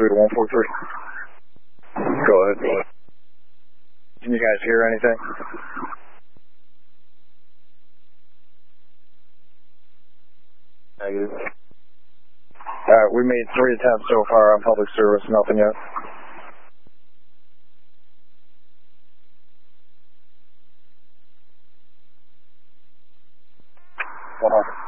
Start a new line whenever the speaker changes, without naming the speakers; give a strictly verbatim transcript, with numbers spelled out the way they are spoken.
three to one four three. Go ahead. Can you guys hear anything? Negative. Alright, we made three attempts so far on public service, nothing yet. One off.